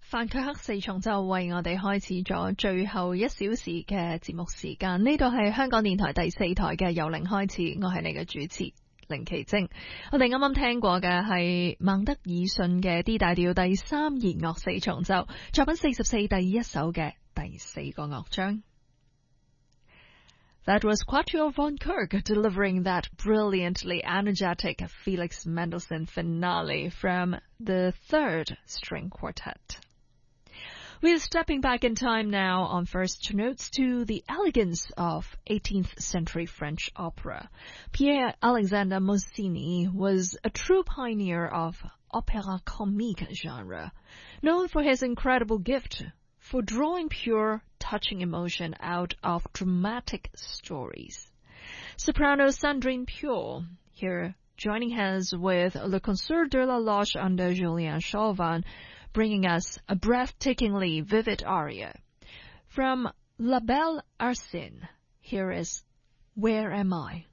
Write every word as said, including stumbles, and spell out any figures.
范卻克四重奏為我哋開始咗最後一小時嘅節目時間，呢度係香港電台第四台嘅由零開始，我係你嘅主持凌奇晶。我哋啱啱聽過嘅係孟德爾遜嘅 D 大調第三弦樂四重奏，作品四十四第一首嘅第四個樂章。That was Quatuor von Kirk delivering that brilliantly energetic Felix Mendelssohn finale from the third string quartet. We're stepping back in time now on first notes to the elegance of eighteenth century French opera. Pierre-Alexandre Mussini was a true pioneer of opéra comique genre, known for his incredible gift for drawing pure, touching emotion out of dramatic stories. Soprano Sandrine Pure, here joining hands with Le Concert de la Loge under Julien Chauvin, bringing us a breathtakingly vivid aria. From La Belle Arsine, here is Where Am I?